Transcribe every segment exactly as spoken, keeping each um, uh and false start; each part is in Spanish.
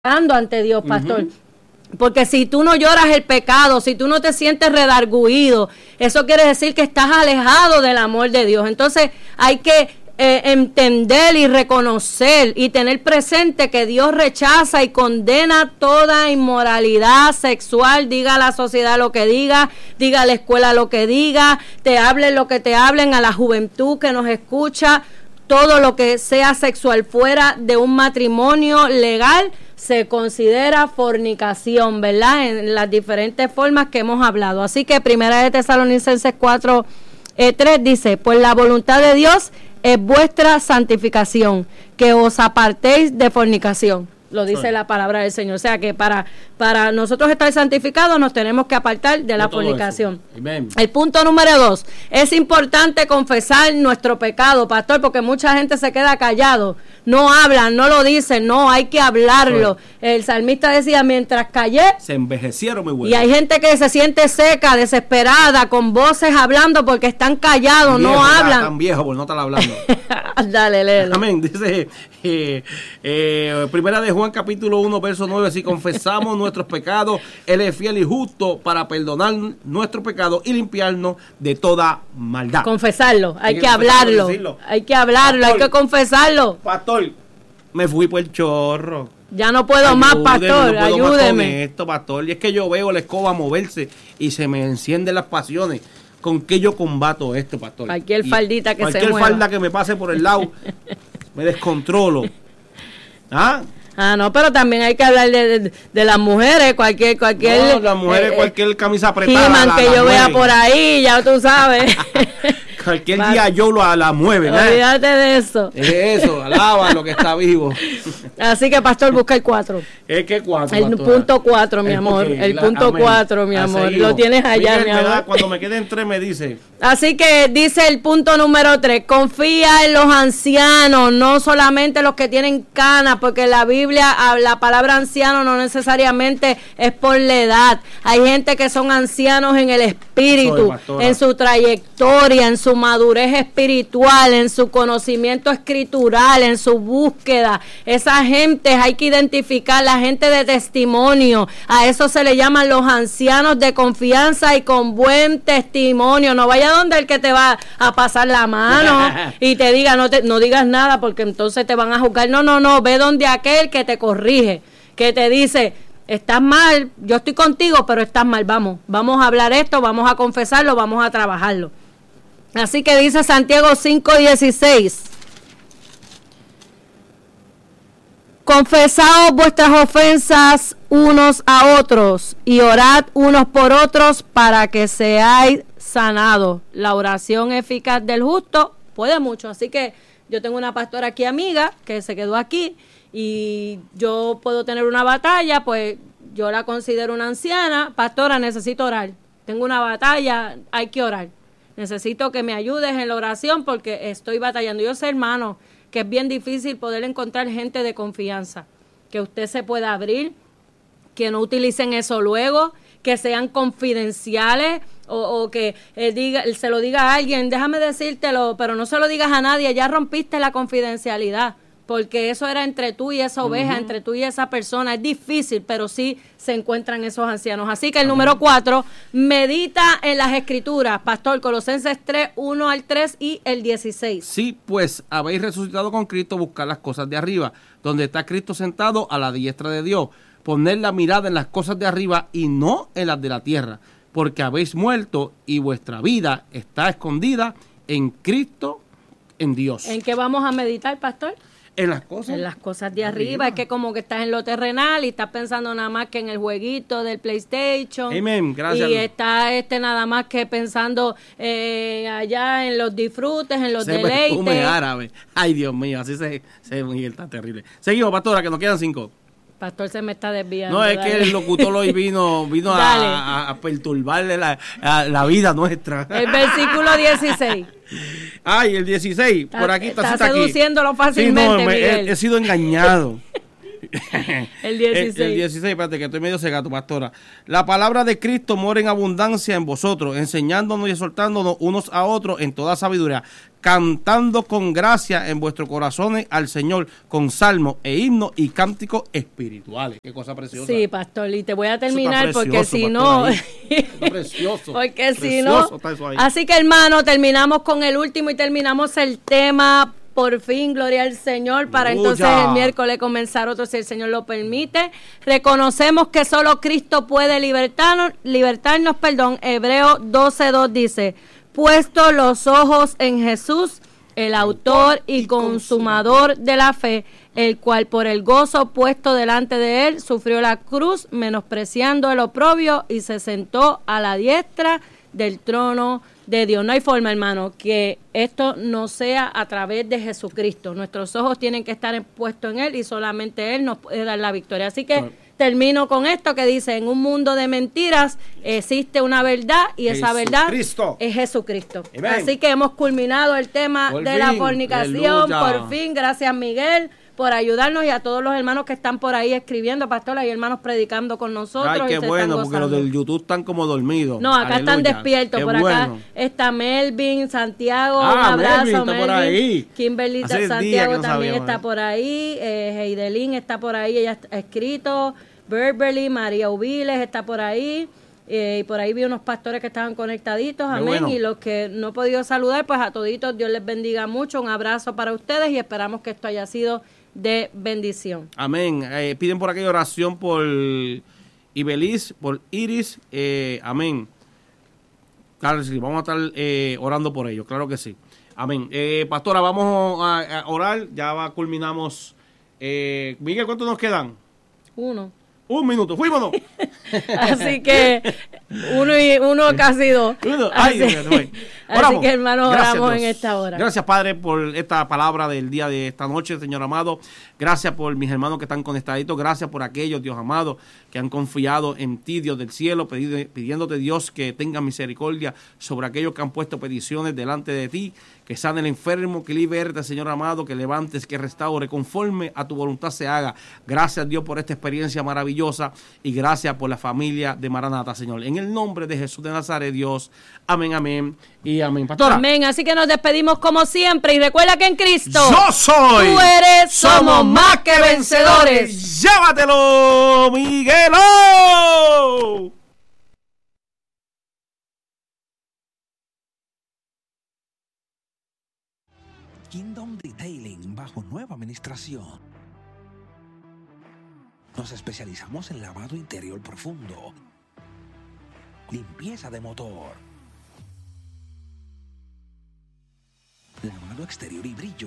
ante Dios, pastor. Uh-huh. Porque si tú no lloras el pecado, si tú no te sientes redarguido, eso quiere decir que estás alejado del amor de Dios. Entonces hay que eh, entender y reconocer y tener presente que Dios rechaza y condena toda inmoralidad sexual. Diga a la sociedad lo que diga, diga a la escuela lo que diga, te hablen lo que te hablen, a la juventud que nos escucha. Todo lo que sea sexual fuera de un matrimonio legal se considera fornicación, ¿verdad? En las diferentes formas que hemos hablado. Así que Primera de Tesalonicenses cuatro, eh, tres dice, pues la voluntad de Dios es vuestra santificación, que os apartéis de fornicación. Lo dice sí. la palabra del Señor. O sea que para, para nosotros estar santificados nos tenemos que apartar de, de la fornicación. El punto número dos, es importante confesar nuestro pecado, pastor, porque mucha gente se queda callado, no hablan, no lo dicen, no, hay que hablarlo. Sí. El salmista decía, mientras callé, se envejecieron muy bueno. Y hay gente que se siente seca, desesperada, con voces hablando porque están callados, viejo, no hablan. Tan viejo por no estar hablando. Dale, léelo. Amén, dice eh, eh, Primera de Juan capítulo uno verso nueve, si confesamos nuestros pecados, Él es fiel y justo para perdonar nuestros pecados y limpiarnos de toda maldad. Confesarlo, hay, hay que, que hablarlo, decirlo. hay que hablarlo, pastor, hay que confesarlo. Pastor, me fui por el chorro. Ya no puedo ayúdeme, más, pastor, no puedo ayúdeme. Más con esto, pastor, y es que yo veo la escoba moverse y se me encienden las pasiones. ¿Con qué yo combato esto, pastor? Cualquier faldita que cualquier se mueva. Cualquier falda que me pase por el lado, me descontrolo. ¿Ah? Ah, no, pero también hay que hablar de, de, de las mujeres, cualquier, cualquier... No, las mujeres, eh, cualquier camisa apretada. He-Man la, que la yo mueven. Vea por ahí, ya tú sabes. Cualquier Para, día yo lo, la mueve, ¿no? Olvídate de eso. Es eso, alaba lo que está vivo. Así que, pastor, busca el cuatro. ¿Es que cuatro, El pastora? punto cuatro, mi el amor. Okay, el la, punto cuatro, mi amor. Lo tienes allá, Mira, mi amor. Da, cuando me quede en tres me dice... Así que dice el punto número tres, confía en los ancianos, no solamente los que tienen canas, porque la Biblia, la palabra anciano no necesariamente es por la edad. Hay gente que son ancianos en el espíritu, Soy, en su trayectoria, en su madurez espiritual, en su conocimiento escritural, en su búsqueda. Esa gente hay que identificar, la gente de testimonio. A eso se le llaman los ancianos de confianza y con buen testimonio. No vaya donde el que te va a pasar la mano y te diga no te no digas nada porque entonces te van a juzgar. No, no, no, ve donde aquel que te corrige, que te dice, estás mal, yo estoy contigo, pero estás mal, vamos, vamos a hablar esto, vamos a confesarlo, vamos a trabajarlo. Así que dice Santiago cinco dieciséis, confesaos vuestras ofensas unos a otros y orad unos por otros para que seáis sanado. La oración eficaz del justo puede mucho. Así que yo tengo una pastora aquí amiga que se quedó aquí y yo puedo tener una batalla, pues yo la considero una anciana. Pastora, necesito orar. Tengo una batalla, hay que orar. Necesito que me ayudes en la oración porque estoy batallando. Yo sé, hermano, que es bien difícil poder encontrar gente de confianza, que usted se pueda abrir, que no utilicen eso luego, que sean confidenciales o, o que eh, diga, se lo diga a alguien, déjame decírtelo, pero no se lo digas a nadie, ya rompiste la confidencialidad, porque eso era entre tú y esa oveja, uh-huh. entre tú y esa persona. Es difícil, pero sí se encuentran esos ancianos. Así que el uh-huh. número cuatro, medita en las escrituras, pastor, Colosenses tres, uno al tres y el dieciséis. Sí, pues habéis resucitado con Cristo, buscar las cosas de arriba, donde está Cristo sentado a la diestra de Dios. Poner la mirada en las cosas de arriba y no en las de la tierra, porque habéis muerto y vuestra vida está escondida en Cristo, en Dios. ¿En qué vamos a meditar, pastor? En las cosas. En las cosas de arriba. arriba. Es que como que estás en lo terrenal y estás pensando nada más que en el jueguito del PlayStation. Amén, gracias. Y está este nada más que pensando eh, allá en los disfrutes, en los se deleites. Perfume árabe. Ay, Dios mío, así se, se Miguel, está terrible. Seguimos, pastora, que nos quedan cinco. Pastor, se me está desviando. No, es dale. que el locutor hoy vino, vino a, a, a perturbarle la, a, la vida nuestra. El versículo dieciséis. Ay, el dieciséis, está, por aquí está, está seduciéndolo aquí. fácilmente, sí, no, me, Miguel. He, he sido engañado. El dieciséis. El, el dieciséis, espérate, que estoy medio cegato, pastora. La palabra de Cristo mora en abundancia en vosotros, enseñándonos y exhortándonos unos a otros en toda sabiduría, cantando con gracia en vuestros corazones al Señor, con salmos e himnos y cánticos espirituales. Qué cosa preciosa. Sí, pastor, y te voy a terminar porque si no... precioso. Porque si no... Así que, hermano, terminamos con el último y terminamos el tema... Por fin, gloria al Señor, para Aleluya. Entonces el miércoles comenzar otro si el Señor lo permite. Reconocemos que solo Cristo puede libertarnos, libertarnos, perdón. Hebreo doce dos dice, puesto los ojos en Jesús, el autor y consumador de la fe, el cual por el gozo puesto delante de él sufrió la cruz, menospreciando el oprobio y se sentó a la diestra del trono de Dios. No hay forma, hermano, que esto no sea a través de Jesucristo. Nuestros ojos tienen que estar puestos en Él y solamente Él nos puede dar la victoria. Así que claro. Termino con esto que dice, en un mundo de mentiras existe una verdad y esa verdad es Jesucristo. Amen. Así que hemos culminado el tema por de fin. La fornicación. Aleluya. Por fin, gracias Miguel por ayudarnos y a todos los hermanos que están por ahí escribiendo, pastora, y hermanos predicando con nosotros. Ay, qué bueno, porque los del YouTube están como dormidos. No, acá Aleluya. Están despiertos. Qué por bueno. Acá está Melvin, Santiago, ah, un abrazo, Melvin. Está Melvin. Por ahí. Kimberly Hace Santiago no también sabíamos, está eh. por ahí. Eh, Heidelín está por ahí, ella ha escrito. Beverly, María Ubiles está por ahí. Eh, y por ahí vi unos pastores que estaban conectaditos, amén, bueno. Y los que no he podido saludar, pues a toditos Dios les bendiga mucho, un abrazo para ustedes y esperamos que esto haya sido de bendición. Amén. Eh, piden por aquí oración por Ibeliz, por Iris, eh, amén. Claro que sí, vamos a estar eh, orando por ellos, claro que sí. Amén. Eh, pastora, vamos a, a orar, ya va, culminamos. Eh, Miguel, ¿cuántos nos quedan? Uno. Un minuto, fuímonos. Así que uno y uno casi dos. Uno. Ay, así, Dios, así que hermanos, oramos en esta hora. Gracias, Padre, por esta palabra del día de esta noche, Señor amado. Gracias por mis hermanos que están conectaditos. Gracias por aquellos, Dios amado, que han confiado en ti, Dios del cielo, pidiéndote, Dios, que tenga misericordia sobre aquellos que han puesto peticiones delante de ti, que sane el enfermo, que liberte, Señor amado, que levantes, que restaure, conforme a tu voluntad se haga. Gracias, Dios, por esta experiencia maravillosa y gracias por la familia de Maranata, Señor. En el nombre de Jesús de Nazaret, Dios. Amén, amén y amén. Pastora. Amén. Así que nos despedimos como siempre y recuerda que en Cristo yo soy. Tú eres. Somos más que vencedores. Llévatelo, Miguelo. Kingdom Detailing bajo nueva administración. Nos especializamos en lavado interior profundo, limpieza de motor, lavado exterior y brillo.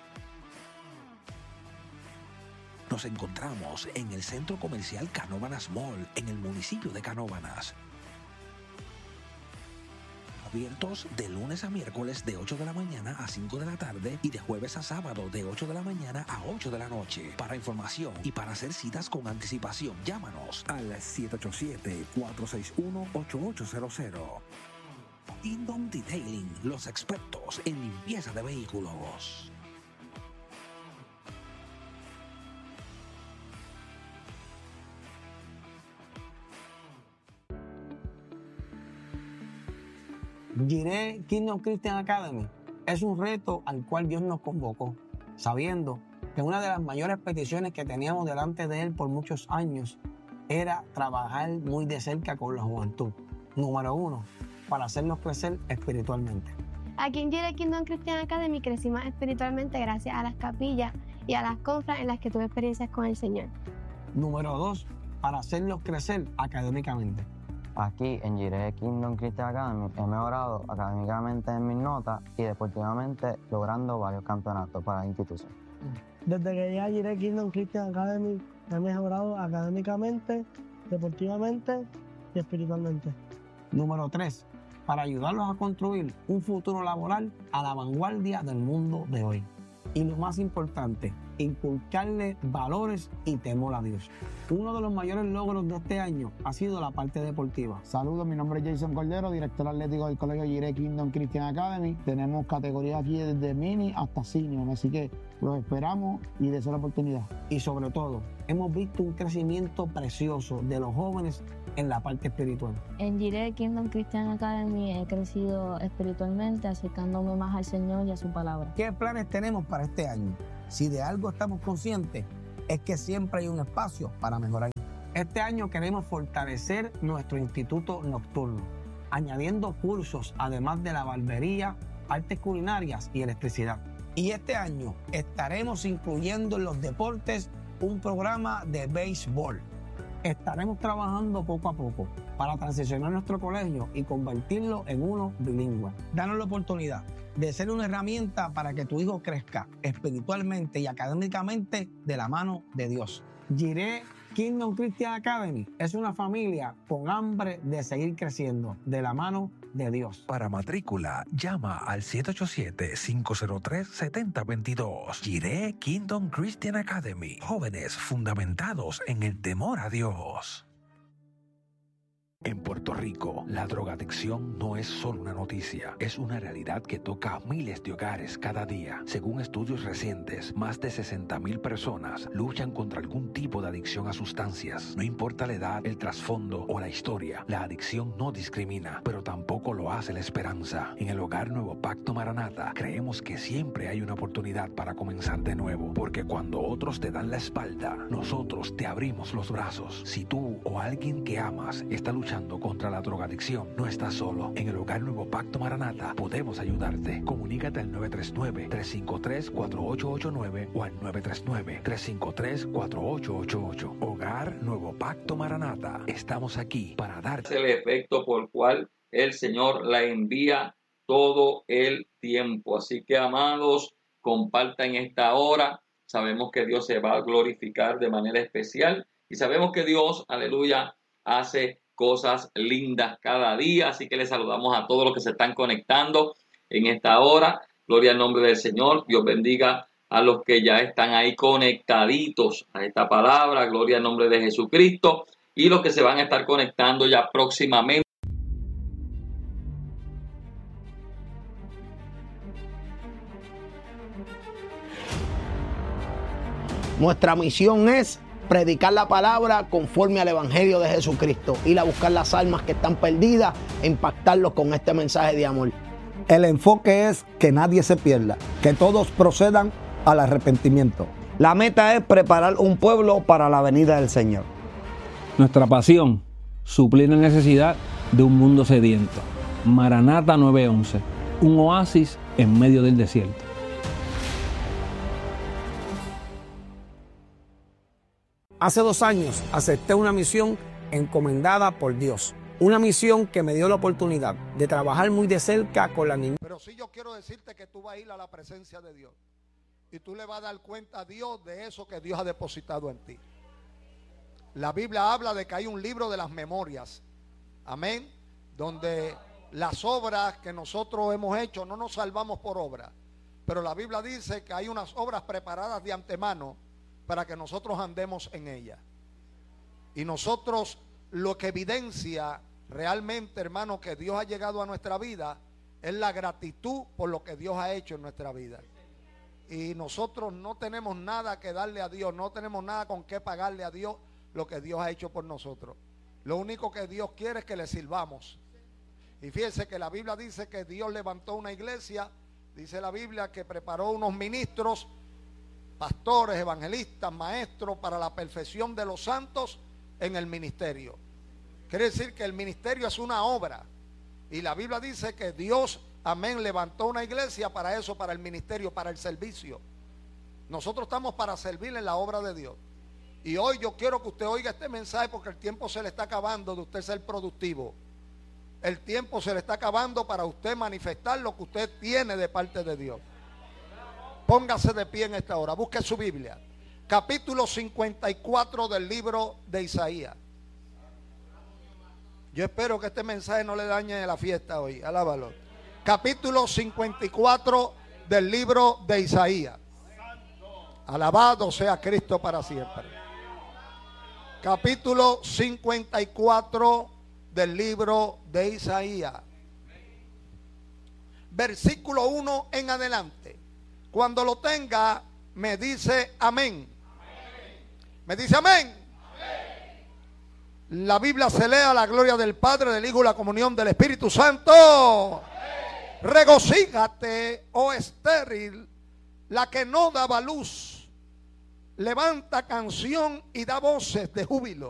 Nos encontramos en el Centro Comercial Canóvanas Mall, en el municipio de Canóvanas. Abiertos de lunes a miércoles de ocho de la mañana a cinco de la tarde y de jueves a sábado de ocho de la mañana a ocho de la noche. Para información y para hacer citas con anticipación, llámanos al siete ocho siete, cuatro seis uno, ocho ocho cero cero. Kingdom Detailing, los expertos en limpieza de vehículos. Jireh Kingdom Christian Academy es un reto al cual Dios nos convocó, sabiendo que una de las mayores peticiones que teníamos delante de Él por muchos años era trabajar muy de cerca con la juventud. Número uno, para hacernos crecer espiritualmente. Aquí en Jireh Kingdom Christian Academy crecimos espiritualmente gracias a las capillas y a las confras en las que tuve experiencias con el Señor. Número dos, para hacernos crecer académicamente. Aquí en Jireh Kingdom Christian Academy he mejorado académicamente en mis notas y deportivamente logrando varios campeonatos para la institución. Desde que llegué a Jireh Kingdom Christian Academy he mejorado académicamente, deportivamente y espiritualmente. Número tres, para ayudarlos a construir un futuro laboral a la vanguardia del mundo de hoy. Y lo más importante, inculcarle valores y temor a Dios. Uno de los mayores logros de este año ha sido la parte deportiva. Saludos, mi nombre es Jason Cordero, director atlético del Colegio Jireh Kingdom Christian Academy. Tenemos categorías aquí desde mini hasta senior, así que los esperamos y deseo la oportunidad. Y sobre todo, hemos visto un crecimiento precioso de los jóvenes en la parte espiritual. En Jireh Kingdom Christian Academy he crecido espiritualmente, acercándome más al Señor y a su palabra. ¿Qué planes tenemos para este año? Si de algo estamos conscientes, es que siempre hay un espacio para mejorar. Este año queremos fortalecer nuestro instituto nocturno, añadiendo cursos además de la barbería, artes culinarias y electricidad. Y este año estaremos incluyendo en los deportes un programa de béisbol. Estaremos trabajando poco a poco para transicionar nuestro colegio y convertirlo en uno bilingüe. Danos la oportunidad de ser una herramienta para que tu hijo crezca espiritualmente y académicamente de la mano de Dios. Jireh Kingdom Christian Academy es una familia con hambre de seguir creciendo de la mano de Dios. Para matrícula, llama al siete ocho siete, cinco cero tres, siete cero dos dos. Jireh Kingdom Christian Academy. Jóvenes fundamentados en el temor a Dios. En Puerto Rico, la drogadicción no es solo una noticia, es una realidad que toca a miles de hogares cada día. Según estudios recientes, más de sesenta mil personas luchan contra algún tipo de adicción a sustancias. No importa la edad, el trasfondo o la historia, la adicción no discrimina, pero tampoco lo hace la esperanza. En el Hogar Nuevo Pacto Maranata, creemos que siempre hay una oportunidad para comenzar de nuevo, porque cuando otros te dan la espalda, nosotros te abrimos los brazos. Si tú o alguien que amas está luchando contra la drogadicción, no estás solo. En el Hogar Nuevo Pacto Maranata podemos ayudarte. Comunícate al nueve tres nueve, tres cinco tres, cuatro ocho ocho nueve o al nueve tres nueve, tres cinco tres, cuatro ocho ocho ocho. Hogar Nuevo Pacto Maranata. Estamos aquí para darte el efecto por el cual el Señor la envía todo el tiempo. Así que, amados, compartan esta hora. Sabemos que Dios se va a glorificar de manera especial y sabemos que Dios, aleluya, hace cosas lindas cada día, así que les saludamos a todos los que se están conectando en esta hora. Gloria al nombre del Señor. Dios bendiga a los que ya están ahí conectaditos a esta palabra. Gloria al nombre de Jesucristo y los que se van a estar conectando ya próximamente. Nuestra misión es predicar la palabra conforme al Evangelio de Jesucristo, ir a buscar las almas que están perdidas e impactarlos con este mensaje de amor. El enfoque es que nadie se pierda, que todos procedan al arrepentimiento. La meta es preparar un pueblo para la venida del Señor. Nuestra pasión, suplir la necesidad de un mundo sediento. Maranata nueve once, un oasis en medio del desierto. Hace dos años acepté una misión encomendada por Dios. Una misión que me dio la oportunidad de trabajar muy de cerca con la niña. Pero sí yo quiero decirte que tú vas a ir a la presencia de Dios. Y tú le vas a dar cuenta a Dios de eso que Dios ha depositado en ti. La Biblia habla de que hay un libro de las memorias. Amén. Donde las obras que nosotros hemos hecho no nos salvamos por obra. Pero la Biblia dice que hay unas obras preparadas de antemano para que nosotros andemos en ella. Y nosotros, lo que evidencia realmente, hermano, que Dios ha llegado a nuestra vida, es la gratitud por lo que Dios ha hecho en nuestra vida. Y nosotros no tenemos nada que darle a Dios, no tenemos nada con qué pagarle a Dios lo que Dios ha hecho por nosotros. Lo único que Dios quiere es que le sirvamos. Y fíjense que la Biblia dice que Dios levantó una iglesia, dice la Biblia que preparó unos ministros, pastores, evangelistas, maestros para la perfección de los santos en el ministerio. Quiere decir que el ministerio es una obra. Y la Biblia dice que Dios, amén, levantó una iglesia para eso, para el ministerio, para el servicio. Nosotros estamos para servir en la obra de Dios. Y hoy yo quiero que usted oiga este mensaje porque el tiempo se le está acabando de usted ser productivo. El tiempo se le está acabando para usted manifestar lo que usted tiene de parte de Dios. Póngase de pie en esta hora, busque su Biblia. Capítulo cincuenta y cuatro del libro de Isaías. Yo espero que este mensaje no le dañe la fiesta hoy. Alábalo. Capítulo cincuenta y cuatro del libro de Isaías. Alabado sea Cristo para siempre. Capítulo cincuenta y cuatro del libro de Isaías. Versículo uno en adelante. Cuando lo tenga, me dice amén. Me dice amén. La Biblia se lee a la gloria del Padre, del Hijo y la comunión del Espíritu Santo. Regocíjate, oh estéril, la que no daba luz. Levanta canción y da voces de júbilo.